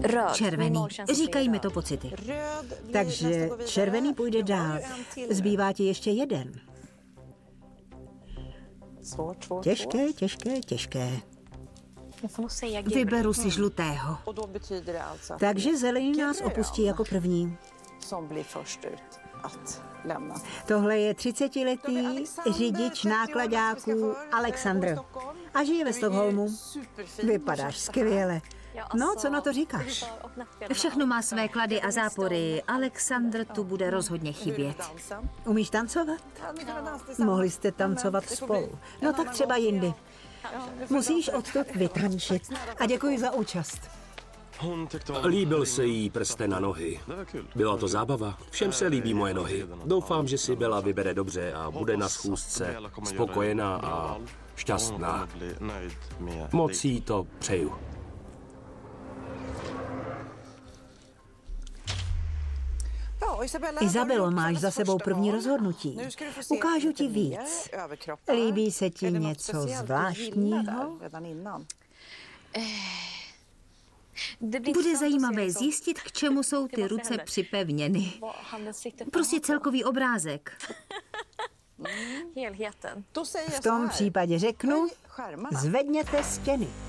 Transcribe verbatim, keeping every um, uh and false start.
Červený. Říkají mi to pocity. Takže červený půjde dál. Zbývá ti ještě jeden. Těžké, těžké, těžké. Vyberu si žlutého. Takže zelený nás opustí jako první. Tohle je třicetiletý řidič nákladáků Alexandr. A žije ve Stockholmu. Vypadáš skvěle. No, co na to říkáš? Všechno má své klady a zápory. Alexandr tu bude rozhodně chybět. Umíš tancovat? Mohli jste tancovat spolu. No tak třeba jindy. Musíš odtud vytančit. A děkuji za účast. Líbil se jí prsten na nohy. Byla to zábava. Všem se líbí moje nohy. Doufám, že si Bela vybere dobře a bude na schůzce spokojená a šťastná. Moc jí to přeju. Izabelo, máš za sebou první rozhodnutí. Ukážu ti víc. Líbí se ti něco zvláštního? Bude zajímavé zjistit, k čemu jsou ty ruce připevněny. Prostě celkový obrázek. V tom případě řeknu, zvedněte stěny.